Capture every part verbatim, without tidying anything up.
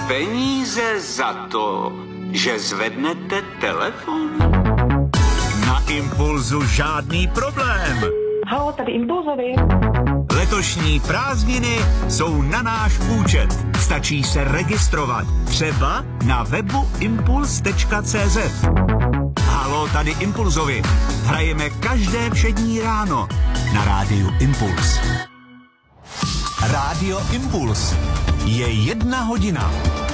peníze za to, že zvednete telefon? Na Impulzu žádný problém. Halo, tady Impulzovi. Letošní prázdniny jsou na náš účet. Stačí se registrovat. Třeba na webu impuls tečka cé zet. Halo, tady Impulzovi. Hrajeme každé všední ráno na rádiu Impuls. Rádio Impuls. Je jedna hodina.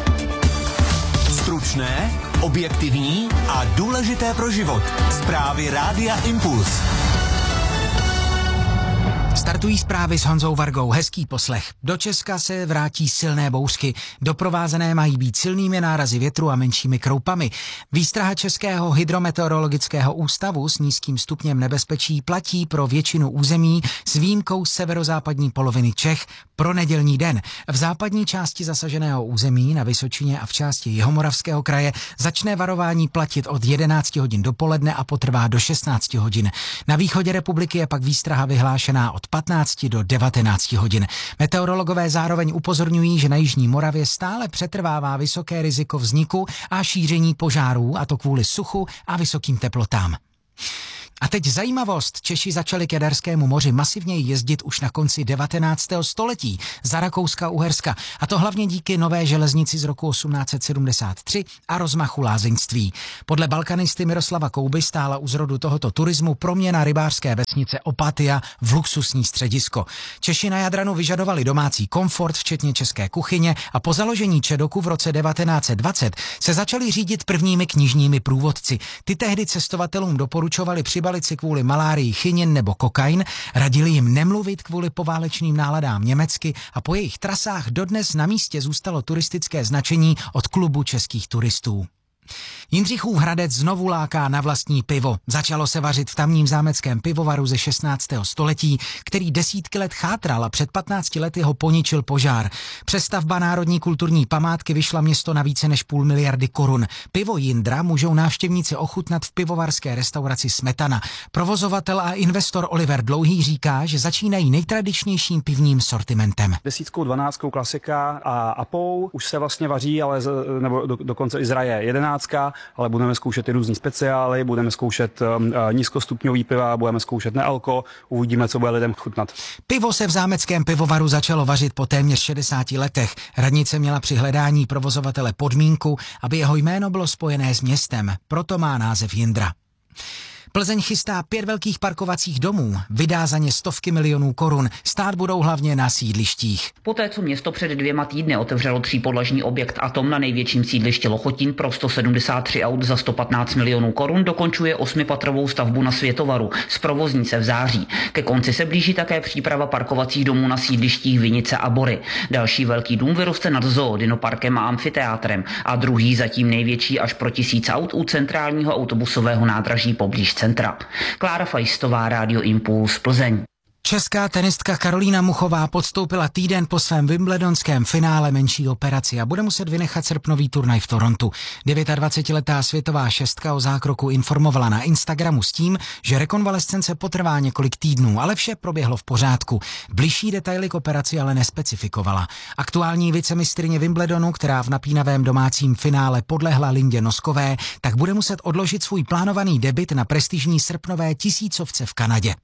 Stručné, objektivní a důležité pro život. Zprávy Rádia Impuls. Startují zprávy s Honzou Vargou. Hezký poslech. Do Česka se vrátí silné bouřky. Doprovázené mají být silnými nárazy větru a menšími kroupami. Výstraha Českého hydrometeorologického ústavu s nízkým stupněm nebezpečí platí pro většinu území s výjimkou severozápadní poloviny Čech pro nedělní den. V západní části zasaženého území na Vysočině a v části Jihomoravského kraje začne varování platit od jedenácti hodin dopoledne a potrvá do šestnácti hodin. Na východě republiky je pak výstraha vyhlášená od patnácti do devatenácti hodin. Meteorologové zároveň upozorňují, že na jižní Moravě stále přetrvává vysoké riziko vzniku a šíření požárů, a to kvůli suchu a vysokým teplotám. A teď zajímavost. Češi začali k Jaderskému moři masivně jezdit už na konci devatenáctého století za Rakouska-Uherska. A to hlavně díky nové železnici z roku osmnáct set sedmdesát tři a rozmachu lázeňství. Podle balkanisty Miroslava Kouby stála u zrodu tohoto turismu proměna rybářské vesnice Opatia v luxusní středisko. Češi na Jadranu vyžadovali domácí komfort, včetně české kuchyně, a po založení Čedoku v roce devatenáct set dvacet se začali řídit prvními knižními průvodci. Ty tehdy cestovatelům doporučovali při si kvůli malárii chynin nebo kokain, radili jim nemluvit kvůli poválečným náladám německy a po jejich trasách dodnes na místě zůstalo turistické značení od klubu českých turistů. Jindřichův Hradec znovu láká na vlastní pivo. Začalo se vařit v tamním zámeckém pivovaru ze šestnáctého století, který desítky let chátral a před patnácti lety ho poničil požár. Přestavba národní kulturní památky vyšla město na více než půl miliardy korun. Pivo Jindra můžou návštěvníci ochutnat v pivovarské restauraci Smetana. Provozovatel a investor Oliver Dlouhý říká, že začínají nejtradičnějším pivním sortimentem. Desítkou, dvanáctkou klasika a apou už se vlastně vaří, ale z, nebo do, dokonce i zraje jedenáctka, ale budeme zkoušet i různý speciály, budeme zkoušet um, nízkostupňový piva, budeme zkoušet nealko, uvidíme, co bude lidem chutnat. Pivo se v zámeckém pivovaru začalo vařit po téměř šedesáti letech. Radnice měla při hledání provozovatele podmínku, aby jeho jméno bylo spojené s městem, proto má název Jindra. Plzeň chystá pět velkých parkovacích domů, vydá za ně stovky milionů korun, stát budou hlavně na sídlištích. Poté, co město před dvěma týdny otevřelo třípodlažní objekt Atom na největším sídlišti Lochotín pro sto sedmdesát tři aut za sto patnáct milionů korun, dokončuje osmipatrovou stavbu na Světovaru, zprovozní se v září. Ke konci se blíží také příprava parkovacích domů na sídlištích Vinice a Bory. Další velký dům vyroste nad zoo, dinoparkem a amfiteátrem a druhý, zatím největší, až pro tisíc aut u centrálního autobusového nádraží poblíž centra. Klára Fajstová, Rádio Impuls, Plzeň. Česká tenistka Karolína Muchová podstoupila týden po svém wimbledonském finále menší operaci a bude muset vynechat srpnový turnaj v Torontu. dvacetidevětiletá světová šestka o zákroku informovala na Instagramu s tím, že rekonvalescence potrvá několik týdnů, ale vše proběhlo v pořádku. Bližší detaily k operaci ale nespecifikovala. Aktuální vicemistryně Wimbledonu, která v napínavém domácím finále podlehla Lindě Noskové, tak bude muset odložit svůj plánovaný debut na prestižní srpnové tisícovce v Kanadě.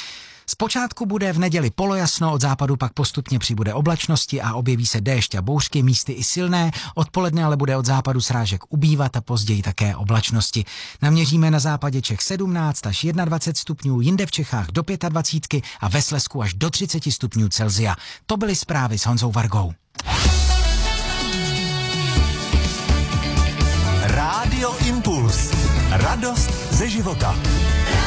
Zpočátku bude v neděli polojasno, od západu pak postupně přibude oblačnosti a objeví se déšť a bouřky, místy i silné, odpoledne ale bude od západu srážek ubývat a později také oblačnosti. Naměříme na západě Čech sedmnáct až dvacet jedna stupňů, jinde v Čechách do dvacet pět a ve Slezsku až do třicet stupňů Celsia. To byly zprávy s Honzou Vargou. Rádio Impuls. Radost ze života.